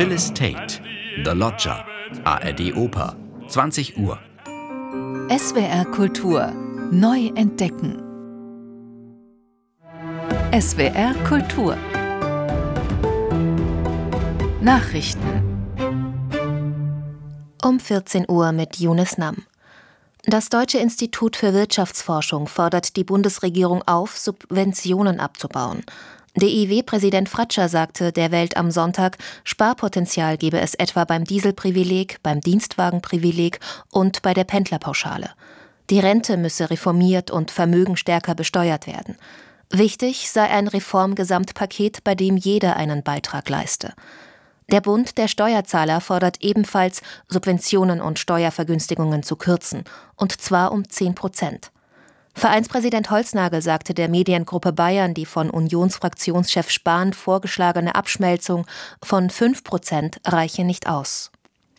Phyllis Tate, The Lodger, ARD Oper, 20 Uhr. SWR Kultur neu entdecken. SWR Kultur Nachrichten um 14 Uhr mit Yunus Nam. Das Deutsche Institut für Wirtschaftsforschung fordert die Bundesregierung auf, Subventionen abzubauen. DIW-Präsident Fratscher sagte der Welt am Sonntag, Sparpotenzial gebe es etwa beim Dieselprivileg, beim Dienstwagenprivileg und bei der Pendlerpauschale. Die Rente müsse reformiert und Vermögen stärker besteuert werden. Wichtig sei ein Reformgesamtpaket, bei dem jeder einen Beitrag leiste. Der Bund der Steuerzahler fordert ebenfalls, Subventionen und Steuervergünstigungen zu kürzen, und zwar um 10%. Vereinspräsident Holznagel sagte der Mediengruppe Bayern, die von Unionsfraktionschef Spahn vorgeschlagene Abschmelzung von 5% reiche nicht aus.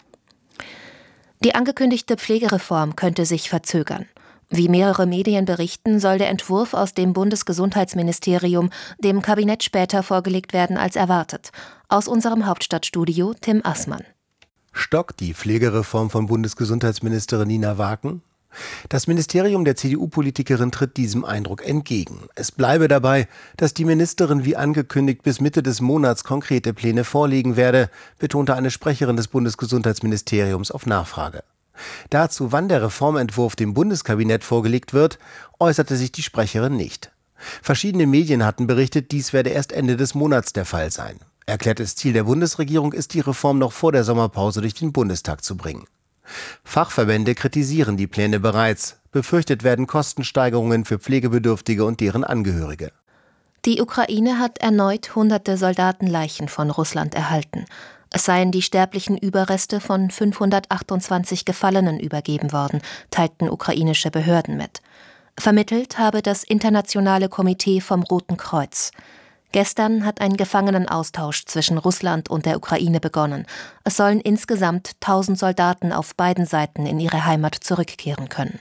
Die angekündigte Pflegereform könnte sich verzögern. Wie mehrere Medien berichten, soll der Entwurf aus dem Bundesgesundheitsministerium dem Kabinett später vorgelegt werden als erwartet. Aus unserem Hauptstadtstudio Tim Assmann. Stockt die Pflegereform von Bundesgesundheitsministerin Nina Waken? Das Ministerium der CDU-Politikerin tritt diesem Eindruck entgegen. Es bleibe dabei, dass die Ministerin wie angekündigt bis Mitte des Monats konkrete Pläne vorlegen werde, betonte eine Sprecherin des Bundesgesundheitsministeriums auf Nachfrage. Dazu, wann der Reformentwurf dem Bundeskabinett vorgelegt wird, äußerte sich die Sprecherin nicht. Verschiedene Medien hatten berichtet, dies werde erst Ende des Monats der Fall sein. Erklärtes Ziel der Bundesregierung ist, die Reform noch vor der Sommerpause durch den Bundestag zu bringen. Fachverbände kritisieren die Pläne bereits. Befürchtet werden Kostensteigerungen für Pflegebedürftige und deren Angehörige. Die Ukraine hat erneut hunderte Soldatenleichen von Russland erhalten. Es seien die sterblichen Überreste von 528 Gefallenen übergeben worden, teilten ukrainische Behörden mit. Vermittelt habe das Internationale Komitee vom Roten Kreuz. Gestern hat ein Gefangenenaustausch zwischen Russland und der Ukraine begonnen. Es sollen insgesamt 1000 Soldaten auf beiden Seiten in ihre Heimat zurückkehren können.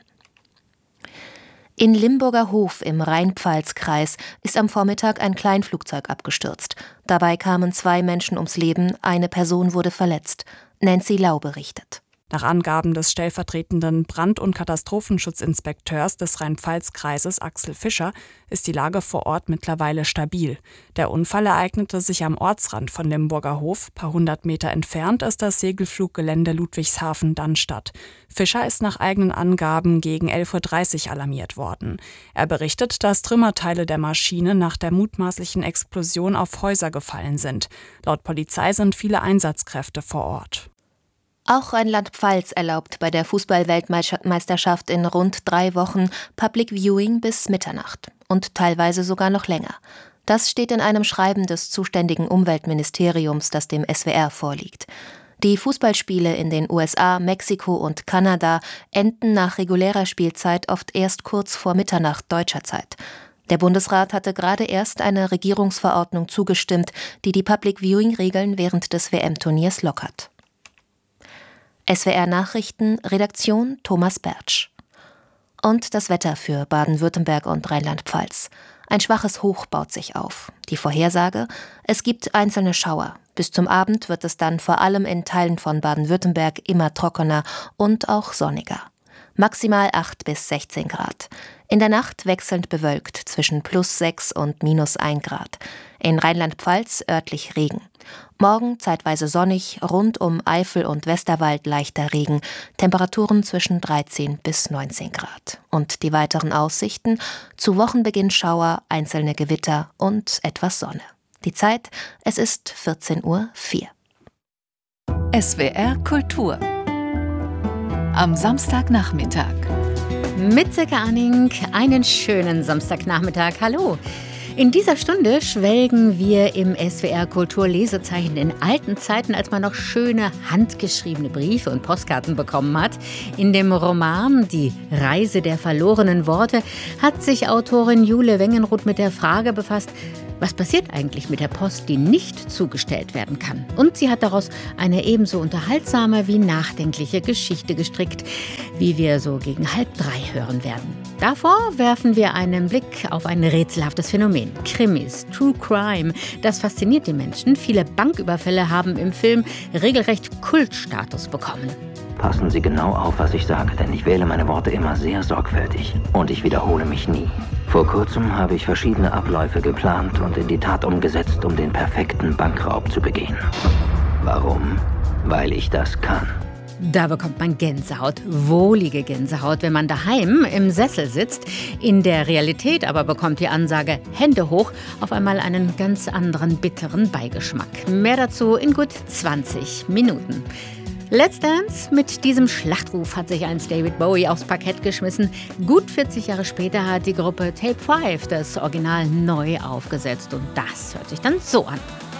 In Limburger Hof im Rheinpfalz-Kreis ist am Vormittag ein Kleinflugzeug abgestürzt. Dabei kamen 2 Menschen ums Leben, eine Person wurde verletzt. Nancy Lau berichtet. Nach Angaben des stellvertretenden Brand- und Katastrophenschutzinspekteurs des Rheinpfalz-Kreises Axel Fischer ist die Lage vor Ort mittlerweile stabil. Der Unfall ereignete sich am Ortsrand von Limburger Hof. Paar 100 Meter entfernt ist das Segelfluggelände Ludwigshafen-Dannstatt. Fischer ist nach eigenen Angaben gegen 11:30 Uhr alarmiert worden. Er berichtet, dass Trümmerteile der Maschine nach der mutmaßlichen Explosion auf Häuser gefallen sind. Laut Polizei sind viele Einsatzkräfte vor Ort. Auch Rheinland-Pfalz erlaubt bei der Fußball-Weltmeisterschaft in rund 3 Wochen Public Viewing bis Mitternacht und teilweise sogar noch länger. Das steht in einem Schreiben des zuständigen Umweltministeriums, das dem SWR vorliegt. Die Fußballspiele in den USA, Mexiko und Kanada enden nach regulärer Spielzeit oft erst kurz vor Mitternacht deutscher Zeit. Der Bundesrat hatte gerade erst eine Regierungsverordnung zugestimmt, die die Public-Viewing-Regeln während des WM-Turniers lockert. SWR Nachrichten, Redaktion Thomas Bertsch. Und das Wetter für Baden-Württemberg und Rheinland-Pfalz. Ein schwaches Hoch baut sich auf. Die Vorhersage: Es gibt einzelne Schauer. Bis zum Abend wird es dann vor allem in Teilen von Baden-Württemberg immer trockener und auch sonniger. Maximal 8 bis 16 Grad. In der Nacht wechselnd bewölkt zwischen +6 und -1 Grad. In Rheinland-Pfalz örtlich Regen. Morgen zeitweise sonnig, rund um Eifel und Westerwald leichter Regen. Temperaturen zwischen 13 bis 19 Grad. Und die weiteren Aussichten: zu Wochenbeginn Schauer, einzelne Gewitter und etwas Sonne. Die Zeit: es ist 14:04 Uhr. SWR Kultur am Samstagnachmittag. Mit Silke Arning, einen schönen Samstagnachmittag. Hallo! In dieser Stunde schwelgen wir im SWR Kultur-Lesezeichen in alten Zeiten, als man noch schöne handgeschriebene Briefe und Postkarten bekommen hat. In dem Roman Die Reise der verlorenen Worte hat sich Autorin Jule Wengenroth mit der Frage befasst, was passiert eigentlich mit der Post, die nicht zugestellt werden kann? Und sie hat daraus eine ebenso unterhaltsame wie nachdenkliche Geschichte gestrickt, wie wir so gegen 2:30 hören werden. Davor werfen wir einen Blick auf ein rätselhaftes Phänomen. Krimis, True Crime, das fasziniert die Menschen. Viele Banküberfälle haben im Film regelrecht Kultstatus bekommen. Passen Sie genau auf, was ich sage, denn ich wähle meine Worte immer sehr sorgfältig. Und ich wiederhole mich nie. Vor kurzem habe ich verschiedene Abläufe geplant und in die Tat umgesetzt, um den perfekten Bankraub zu begehen. Warum? Weil ich das kann. Da bekommt man Gänsehaut, wohlige Gänsehaut, wenn man daheim im Sessel sitzt. In der Realität aber bekommt die Ansage Hände hoch auf einmal einen ganz anderen bitteren Beigeschmack. Mehr dazu in gut 20 Minuten. Let's Dance, mit diesem Schlachtruf hat sich einst David Bowie aufs Parkett geschmissen. Gut 40 Jahre später hat die Gruppe Tape 5 das Original neu aufgesetzt und das hört sich dann so an.